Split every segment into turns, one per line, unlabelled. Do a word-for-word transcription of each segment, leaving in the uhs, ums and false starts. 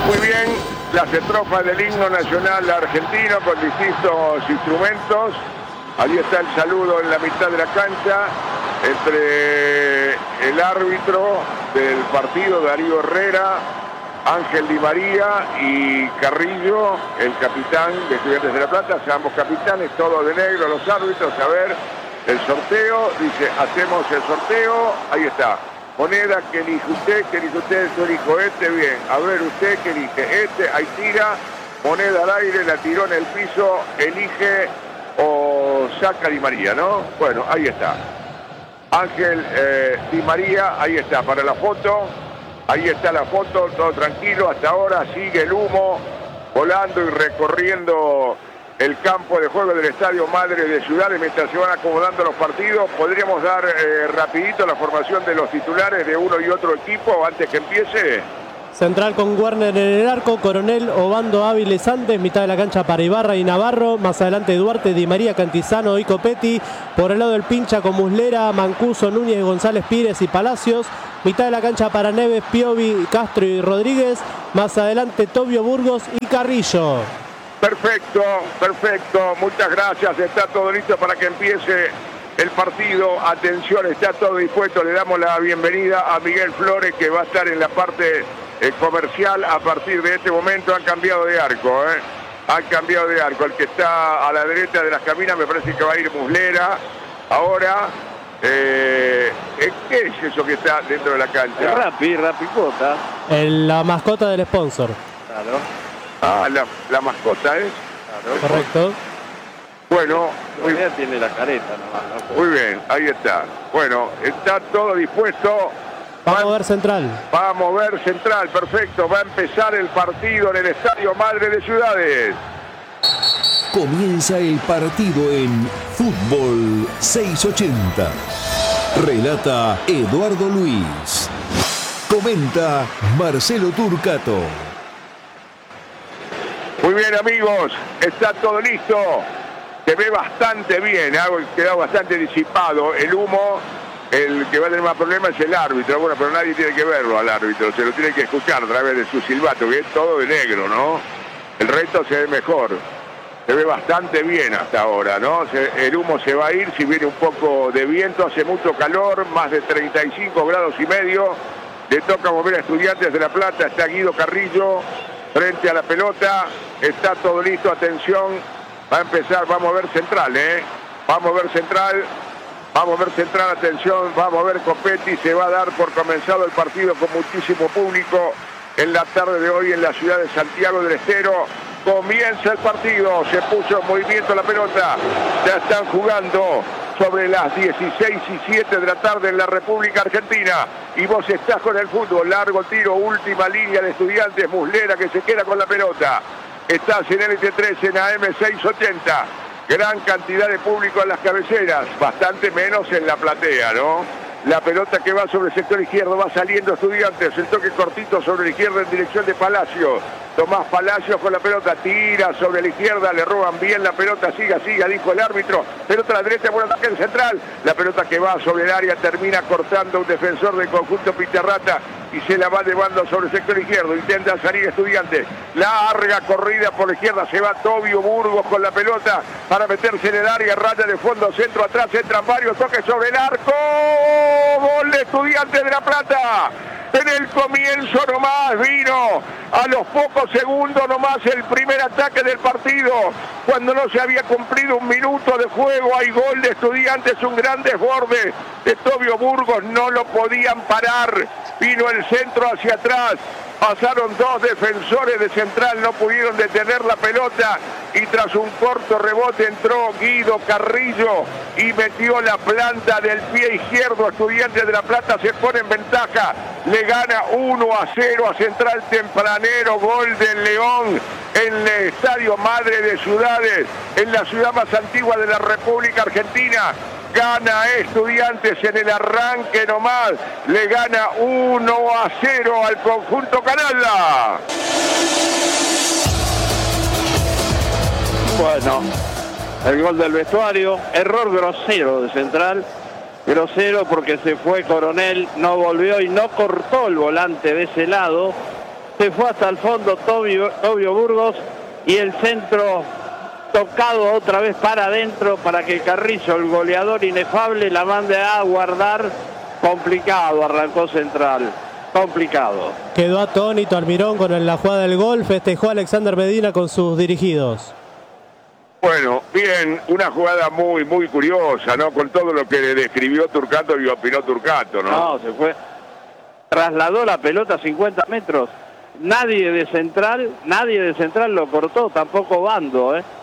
Muy bien, las estrofas del himno nacional argentino con distintos instrumentos. Ahí está el saludo en la mitad de la cancha entre el árbitro del partido, Darío Herrera, Ángel Di María y Carrillo, el capitán de Estudiantes de La Plata, ambos capitanes, todos de negro, los árbitros. A ver, el sorteo, dice, hacemos el sorteo, ahí está. Moneda, que elige usted, que elige usted, yo elijo este, bien. A ver, usted, que elige este, ahí tira, moneda al aire, la tiró en el piso, elige o saca Di María, ¿no? Bueno, ahí está. Ángel eh, Di María, ahí está, para la foto. Ahí está la foto, todo tranquilo. Hasta ahora sigue el humo volando y recorriendo el campo de juego del Estadio Madre de Ciudades mientras se van acomodando los partidos. Podríamos dar eh, rapidito la formación de los titulares de uno y otro equipo antes que empiece.
Central con Werner en el arco, Coronel, Obando, Áviles antes, mitad de la cancha para Ibarra y Navarro, más adelante Duarte, Di María, Cantizano y Copetti, por el lado del Pincha con Muslera, Mancuso, Núñez, González, Pires y Palacios, mitad de la cancha para Neves, Piovi, Castro y Rodríguez, más adelante Tobio, Burgos y Carrillo.
Perfecto, perfecto, muchas gracias, está todo listo para que empiece el partido. Atención, está todo dispuesto, le damos la bienvenida a Miguel Flores, que va a estar en la parte eh, comercial a partir de este momento. Han cambiado de arco, ¿eh? Han cambiado de arco, el que está a la derecha de las caminas me parece que va a ir Muslera. Ahora, eh, ¿qué es eso que está dentro de la cancha?
El Rappi, Rappicota.
La mascota del sponsor.
Claro.
Ah, la, la mascota es.
Claro.
Correcto.
Bueno, muy,
tiene la careta nomás, ¿no?
muy bien, ahí está. Bueno, está todo dispuesto.
Va a mover Central.
Va a mover Central, perfecto. Va a empezar el partido en el Estadio Madre de Ciudades.
Comienza el partido en Fútbol seiscientos ochenta. Relata Eduardo Luis. Comenta Marcelo Turcato.
Muy bien, amigos, está todo listo. Se ve bastante bien, ha quedado bastante disipado el humo. El que va a tener más problemas es el árbitro. Bueno, pero nadie tiene que verlo al árbitro, se lo tiene que escuchar a través de su silbato, que es todo de negro, ¿no? El resto se ve mejor. Se ve bastante bien hasta ahora, ¿no? Se, el humo se va a ir si viene un poco de viento, hace mucho calor, más de treinta y cinco grados y medio. Le toca mover a Estudiantes de La Plata, está Guido Carrillo frente a la pelota, está todo listo, atención, va a empezar, va a mover Central, ¿eh? Va a mover Central, va a mover Central, atención, va a mover Copetti, se va a dar por comenzado el partido con muchísimo público en la tarde de hoy en la ciudad de Santiago del Estero. Comienza el partido, se puso en movimiento la pelota, ya están jugando sobre las dieciséis y siete de la tarde en la República Argentina. Y vos estás con el fútbol, largo tiro, última línea de Estudiantes, Muslera que se queda con la pelota. Estás en L T tres, en A M seiscientos ochenta. Gran cantidad de público en las cabeceras, bastante menos en la platea, ¿no? La pelota que va sobre el sector izquierdo, va saliendo Estudiantes, el toque cortito sobre la izquierda en dirección de Palacio. Tomás Palacios con la pelota, tira sobre la izquierda, le roban bien la pelota, siga, siga, dijo el árbitro. Pelota a la derecha, buen ataque en central. La pelota que va sobre el área termina cortando un defensor del conjunto Picharrata y se la va llevando sobre el sector izquierdo. Intenta salir Estudiantes. Larga corrida por la izquierda, se va Tobio Burgos con la pelota para meterse en el área, raya de fondo, centro atrás, entran varios, toques sobre el arco. Gol de Estudiantes de La Plata. En el comienzo nomás vino, a los pocos segundos nomás, el primer ataque del partido. Cuando no se había cumplido un minuto de juego, hay gol de Estudiantes, un gran desborde de Tobio Burgos, no lo podían parar. Vino el centro hacia atrás, pasaron dos defensores de Central, no pudieron detener la pelota y tras un corto rebote entró Guido Carrillo y metió la planta del pie izquierdo. Estudiantes de La Plata se pone en ventaja, le gana uno a cero a Central tempranero, gol del León en el Estadio Madre de Ciudades, en la ciudad más antigua de la República Argentina. Gana Estudiantes en el arranque nomás, le gana uno a cero al conjunto canalla.
Bueno, el gol del vestuario, error grosero de Central, grosero porque se fue Coronel, no volvió y no cortó el volante de ese lado, se fue hasta el fondo Tobio, Tobio Burgos, y el centro tocado otra vez para adentro para que Carrillo, el goleador inefable, la mande a guardar. Complicado arrancó Central, complicado.
Quedó atónito Almirón con la jugada del gol, festejó Alexander Medina con sus dirigidos.
Bueno, bien, una jugada muy, muy curiosa, ¿no? Con todo lo que le describió Turcato y opinó Turcato, ¿no?
No, se fue. Trasladó la pelota cincuenta metros. Nadie de Central, nadie de Central lo cortó, tampoco Bando, ¿eh?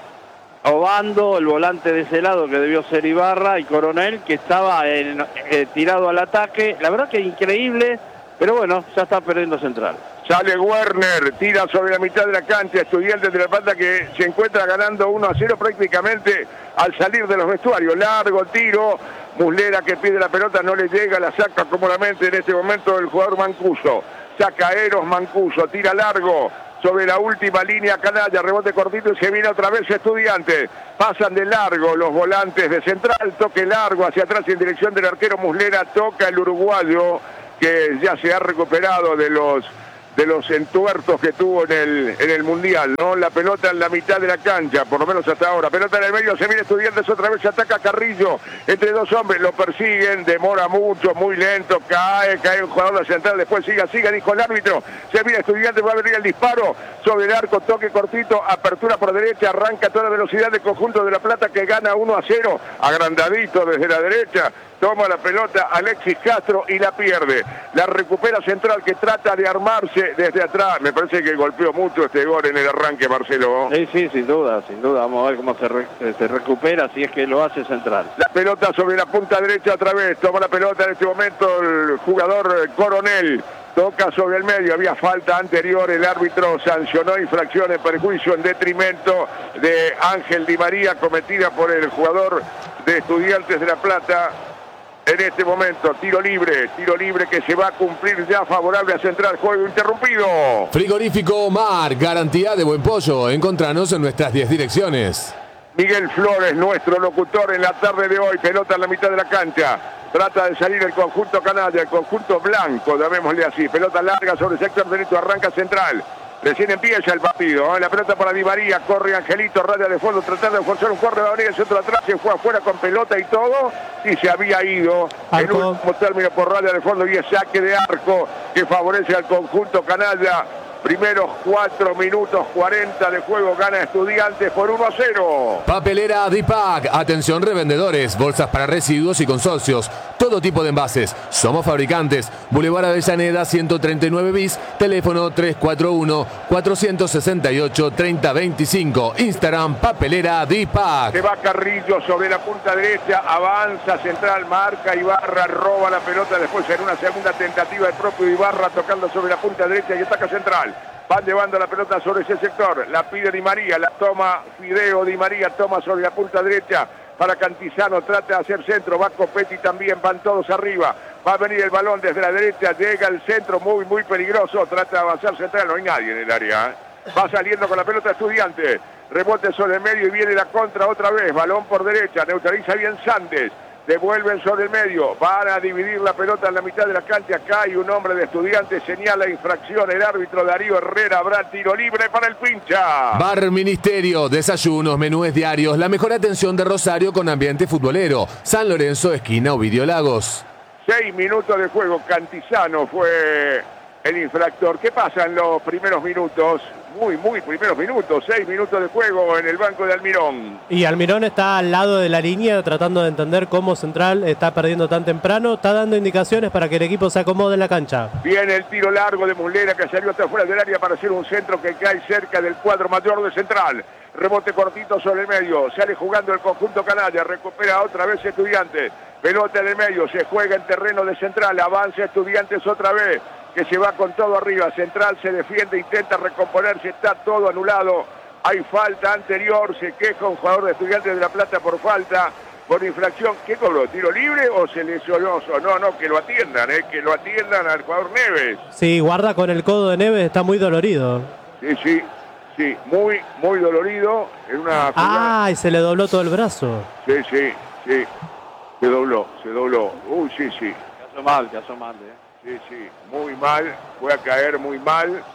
Obando, el volante de ese lado que debió ser Ibarra, y Coronel, que estaba en, eh, tirado al ataque. La verdad que increíble, pero bueno, ya está perdiendo Central.
Sale Werner, tira sobre la mitad de la cancha, Estudiantes de La Plata que se encuentra ganando uno a cero prácticamente al salir de los vestuarios. Largo tiro, Muslera que pide la pelota, no le llega, la saca cómodamente en este momento el jugador Mancuso. Saca Eros, Mancuso, tira largo sobre la última línea Canalla, rebote cortito y se viene otra vez Estudiantes. Pasan de largo los volantes de Central, toque largo hacia atrás en dirección del arquero Muslera, toca el uruguayo que ya se ha recuperado de los de los entuertos que tuvo en el en el Mundial, ¿no? La pelota en la mitad de la cancha, por lo menos hasta ahora. Pelota en el medio, se viene Estudiantes otra vez, se ataca Carrillo. Entre dos hombres, lo persiguen, demora mucho, muy lento, cae, cae un jugador de Central, después siga, siga, dijo el árbitro. Se viene Estudiantes, va a venir el disparo sobre el arco, toque cortito, apertura por derecha, arranca a toda velocidad del conjunto de La Plata que gana uno a cero, agrandadito desde la derecha. Toma la pelota Alexis Castro y la pierde. La recupera Central que trata de armarse desde atrás. Me parece que golpeó mucho este gol en el arranque, Marcelo.
Sí, sí, sin duda, sin duda. Vamos a ver cómo se, re, se recupera si es que lo hace Central.
La pelota sobre la punta derecha otra vez. Toma la pelota en este momento el jugador Coronel. Toca sobre el medio, había falta anterior, el árbitro sancionó infracción en perjuicio en detrimento de Ángel Di María cometida por el jugador de Estudiantes de La Plata. En este momento, tiro libre, tiro libre que se va a cumplir ya favorable a Central, juego interrumpido.
Frigorífico Omar, garantía de buen pollo. Encontranos en nuestras diez direcciones.
Miguel Flores, nuestro locutor en la tarde de hoy, pelota en la mitad de la cancha. Trata de salir el conjunto canalla, el conjunto blanco, llamémosle así. Pelota larga sobre el sector derecho, arranca Central. Recién empieza el partido, ¿eh? La pelota para Di María, corre Angelito, raya de fondo, tratando de forzar un corre, va a venir el centro atrás, se fue afuera con pelota y todo, y se había ido en último término por raya de fondo y es saque de arco que favorece al conjunto canalla. Primeros cuatro minutos cuarenta de juego, gana Estudiantes por uno a cero.
Papelera Dipac, atención revendedores, bolsas para residuos y consorcios, todo tipo de envases. Somos fabricantes. Boulevard Avellaneda ciento treinta y nueve bis, teléfono tres cuatro uno, cuatro seis ocho, tres cero dos cinco. Instagram Papelera Dipac.
Se va Carrillo sobre la punta derecha, avanza Central, marca Ibarra, roba la pelota, después en una segunda tentativa el propio Ibarra tocando sobre la punta derecha y ataca Central. Van llevando la pelota sobre ese sector, la pide Di María, la toma Fideo, Di María toma sobre la punta derecha para Cantizano, trata de hacer centro, va Copetti también, van todos arriba, va a venir el balón desde la derecha, llega el centro muy muy peligroso, trata de avanzar Central, no hay nadie en el área, ¿eh? Va saliendo con la pelota Estudiante, rebote sobre el medio y viene la contra otra vez, balón por derecha, neutraliza bien Sandes. Devuelven sobre el medio, van a dividir la pelota en la mitad de la cancha, acá hay un hombre de Estudiantes, señala infracción el árbitro Darío Herrera, habrá tiro libre para el pincha.
Bar Ministerio, desayunos, menúes diarios, la mejor atención de Rosario con ambiente futbolero. San Lorenzo, esquina Ovidio Lagos.
Seis minutos de juego, Cantizano fue el infractor. ¿Qué pasa en los primeros minutos? Muy, muy primeros minutos, seis minutos de juego en el banco de Almirón.
Y Almirón está al lado de la línea tratando de entender cómo Central está perdiendo tan temprano, está dando indicaciones para que el equipo se acomode en la cancha.
Viene el tiro largo de Muslera que salió hasta fuera del área para hacer un centro que cae cerca del cuadro mayor de Central. Rebote cortito sobre el medio, sale jugando el conjunto canalla, recupera otra vez Estudiantes. Pelota en el medio, se juega en terreno de Central, avanza Estudiantes otra vez, que se va con todo arriba. Central se defiende, intenta recomponerse, está todo anulado. Hay falta anterior, se queja un jugador de Estudiantes de La Plata por falta, por infracción. ¿Qué cobró? ¿Tiro libre o se lesionó? No, no, que lo atiendan, eh, que lo atiendan al jugador Neves.
Sí, guarda con el codo de Neves, está muy dolorido.
Sí, sí, sí, muy, muy dolorido. En una
ah, y se le dobló todo el brazo.
Sí, sí, sí, se dobló, se dobló. Uy, sí, sí.
Casó mal, casó mal, eh.
Sí, sí, muy mal, fue a caer muy mal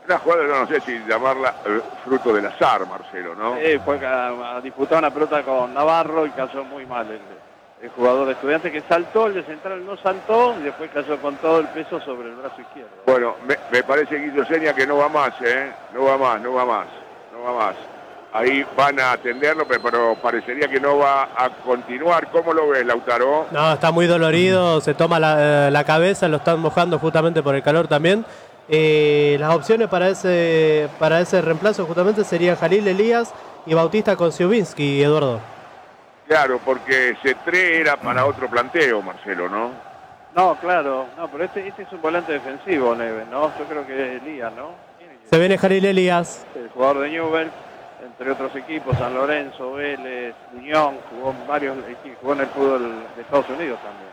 Una jugada, yo no sé si llamarla eh, fruto del azar, Marcelo, ¿no?
Sí, fue a, a disputar una pelota con Navarro y cayó muy mal el, el jugador de Estudiantes que saltó, el de Central no saltó y después cayó con todo el peso sobre el brazo izquierdo.
Bueno, me, me parece, Guido Seña, que no va más, ¿eh? No va más, no va más, no va más. Ahí van a atenderlo, pero parecería que no va a continuar. ¿Cómo lo ves, Lautaro?
No, está muy dolorido, se toma la, la cabeza, lo están mojando justamente por el calor también. Eh, las opciones para ese para ese reemplazo justamente serían Jalil Elías y Bautista Konciubiński, Eduardo.
Claro, porque Cetré era para otro planteo, Marcelo, ¿no?
No, claro, no, pero este, este es un volante defensivo, Neves, ¿no? Yo creo que es Elías, ¿no?
Se viene Jalil Elías.
El jugador de Newell's, entre otros equipos, San Lorenzo, Vélez, Unión, jugó en varios equipos, jugó en el fútbol de Estados Unidos también.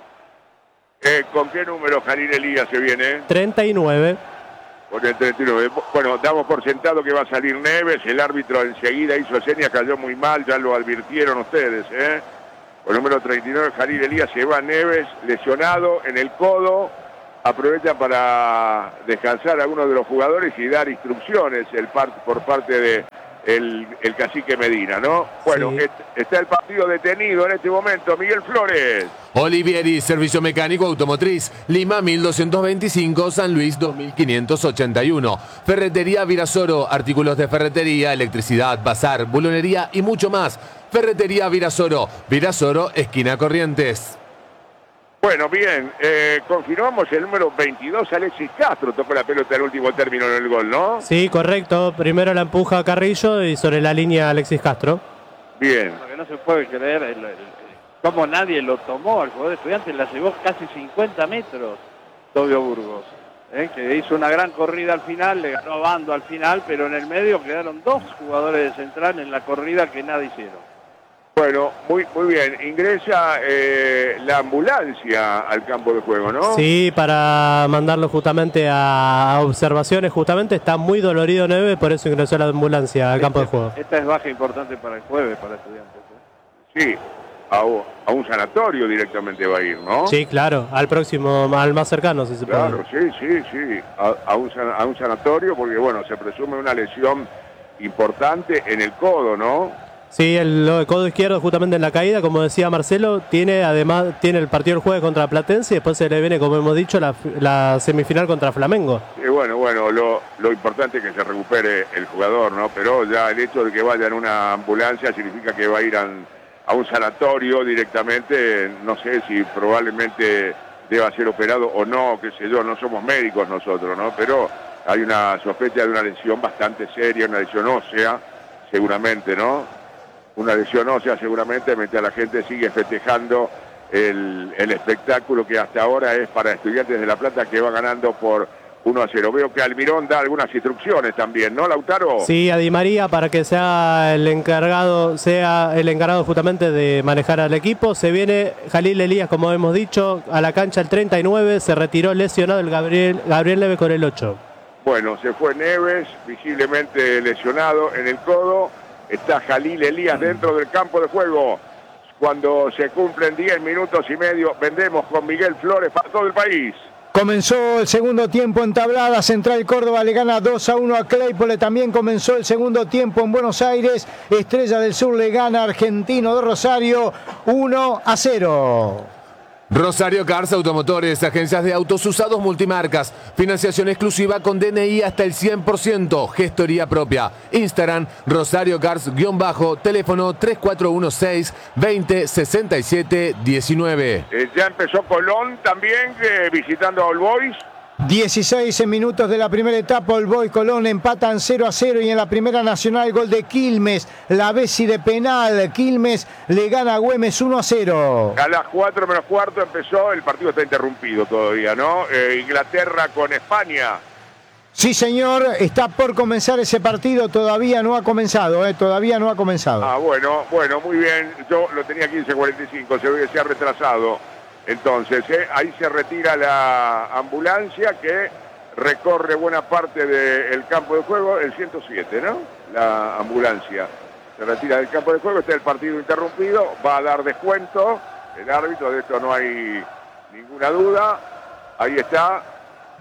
Eh, ¿Con qué número Jalil Elías se viene?
treinta y nueve.
Con el treinta y nueve. Bueno, damos por sentado que va a salir Neves. El árbitro enseguida hizo señas, cayó muy mal, ya lo advirtieron ustedes, ¿eh? Con el número treinta y nueve, Jalil Elías, se va Neves, lesionado en el codo. Aprovecha para descansar a algunos de los jugadores y dar instrucciones el par por parte de el, el cacique Medina, ¿no? Bueno,
Sí.
est está el partido detenido en este momento. Miguel Flores.
Olivieri, Servicio Mecánico Automotriz, Lima mil doscientos veinticinco, San Luis dos mil quinientos ochenta y uno. Ferretería Virasoro, artículos de ferretería, electricidad, bazar, bulonería y mucho más. Ferretería Virasoro, Virasoro, esquina Corrientes.
Bueno, bien, eh, confirmamos el número veintidós, Alexis Castro tocó la pelota en el último término en el gol, ¿no?
Sí, correcto. Primero la empuja Carrillo y sobre la línea Alexis Castro.
Bien.
Lo que no se puede creer es cómo nadie lo tomó, el jugador de Estudiantes la llevó casi cincuenta metros, Tobio Burgos, ¿eh? Que hizo una gran corrida al final, le ganó a Bando al final, pero en el medio quedaron dos jugadores de Central en la corrida que nada hicieron.
Bueno, muy muy bien. Ingresa eh, la ambulancia al campo de juego, ¿no?
Sí, para mandarlo justamente a observaciones. Justamente está muy dolorido Neves, por eso ingresó la ambulancia al campo de juego.
Esta es baja importante para el jueves, para Estudiantes, ¿eh?
Sí, a, a un sanatorio directamente va a ir, ¿no?
Sí, claro, al próximo, al más cercano, si se puede.
Claro, sí, sí, sí, a, a, un, a un sanatorio porque, bueno, se presume una lesión importante en el codo, ¿no?
Sí, el, el codo izquierdo justamente en la caída, como decía Marcelo, tiene además tiene el partido del jueves contra Platense y después se le viene, como hemos dicho, la, la semifinal contra Flamengo.
Y bueno, bueno, lo, lo importante es que se recupere el jugador, ¿no? Pero ya el hecho de que vaya en una ambulancia significa que va a ir a, a un sanatorio directamente, no sé si probablemente deba ser operado o no, qué sé yo, no somos médicos nosotros, ¿no? Pero hay una sospecha de una lesión bastante seria, una lesión ósea, seguramente, ¿no? Una lesión ósea seguramente, mientras la gente sigue festejando el, el espectáculo que hasta ahora es para Estudiantes de La Plata, que va ganando por uno a cero. Veo que Almirón da algunas instrucciones también, ¿no, Lautaro?
Sí, a Di María para que sea el encargado, sea el encargado justamente de manejar al equipo. Se viene Jalil Elías, como hemos dicho, a la cancha el treinta y nueve, se retiró lesionado el Gabriel, Gabriel Neves con el ocho.
Bueno, se fue Neves, visiblemente lesionado en el codo. Está Jalil Elías dentro del campo de juego. Cuando se cumplen diez minutos y medio, vendemos con Miguel Flores para todo el país.
Comenzó el segundo tiempo en Tablada, Central Córdoba le gana dos a uno a Claypole. También comenzó el segundo tiempo en Buenos Aires. Estrella del Sur le gana a Argentino de Rosario uno a cero.
Rosario Cars Automotores, agencias de autos usados multimarcas, financiación exclusiva con D N I hasta el cien por ciento, gestoría propia. Instagram, Rosario Cars-bajo, teléfono tres cuatro uno seis, veinte, sesenta y siete, diecinueve.
Eh, ya empezó Colón también eh, visitando a All Boys.
dieciséis minutos de la primera etapa, All Boys Colón empatan cero a cero y en la primera nacional gol de Quilmes, la Bessi de penal, Quilmes le gana a Güemes uno a cero.
A las cuatro menos cuarto empezó, el partido está interrumpido todavía, ¿no? Eh, Inglaterra con España.
Sí, señor, está por comenzar ese partido, todavía no ha comenzado, eh, todavía no ha comenzado.
Ah, bueno, bueno, muy bien, yo lo tenía quince cuarenta y cinco, se ve que se ha retrasado. Entonces, eh, ahí se retira la ambulancia que recorre buena parte del campo de juego, el ciento siete, ¿no? La ambulancia se retira del campo de juego, está el partido interrumpido, va a dar descuento, el árbitro, de esto no hay ninguna duda, ahí está,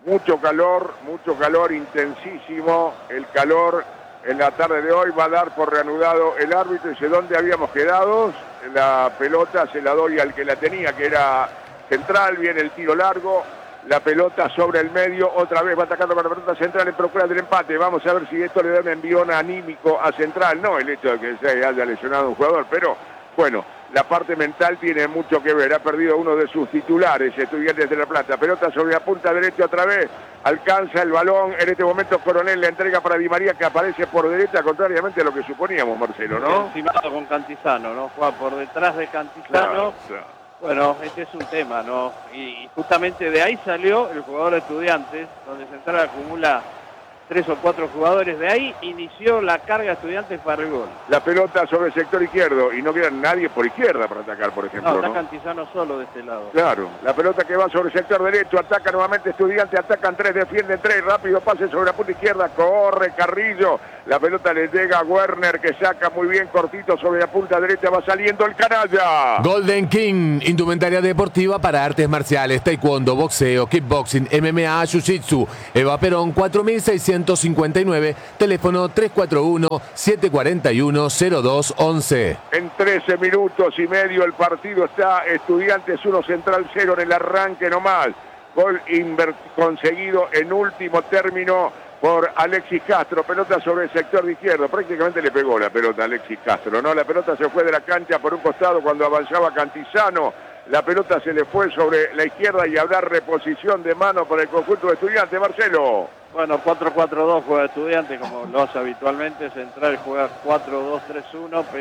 mucho calor, mucho calor intensísimo, el calor en la tarde de hoy va a dar por reanudado el árbitro. Dice, ¿dónde habíamos quedado? La pelota se la doy al que la tenía, que era Central, viene el tiro largo, la pelota sobre el medio, otra vez va atacando con la pelota Central en procura del empate. Vamos a ver si esto le da un envión anímico a Central, no el hecho de que se haya lesionado un jugador, pero bueno, la parte mental tiene mucho que ver. Ha perdido uno de sus titulares, Estudiantes de La Plata. Pelota sobre la punta derecha otra vez. Alcanza el balón. En este momento Coronel la entrega para Di María, que aparece por derecha, contrariamente a lo que suponíamos, Marcelo, ¿no?
Encimado con Cantizano, ¿no? Juega por detrás de Cantizano.
Claro, claro.
Bueno, este es un tema, ¿no? Y justamente de ahí salió el jugador de Estudiantes, donde Central acumula tres o cuatro jugadores. De ahí inició la carga Estudiantes para el gol.
La pelota sobre el sector izquierdo y no queda nadie por izquierda para atacar, por ejemplo.
No, está
¿no?
Cantizano solo de este lado.
Claro, la pelota que va sobre el sector derecho, ataca nuevamente Estudiantes, atacan tres, defienden tres, rápido pase sobre la punta izquierda, corre Carrillo, la pelota le llega a Werner, que saca muy bien cortito sobre la punta derecha, va saliendo el canalla.
Golden King, indumentaria deportiva para artes marciales, taekwondo, boxeo, kickboxing, M M A, jiu-jitsu. Eva Perón, cuatro mil seiscientos cincuenta y nueve, teléfono tres cuatro uno, siete cuatro uno, cero dos once.
En trece minutos y medio el partido está Estudiantes uno, Central cero en el arranque nomás. Gol conseguido en último término por Alexis Castro, pelota sobre el sector de izquierdo, prácticamente le pegó la pelota a Alexis Castro, ¿no? La pelota se fue de la cancha por un costado cuando avanzaba Cantizano, la pelota se le fue sobre la izquierda y habrá reposición de mano por el conjunto de Estudiantes, Marcelo.
Bueno, cuatro cuatro dos juega Estudiantes como lo hace habitualmente, Central juega cuatro dos tres uno.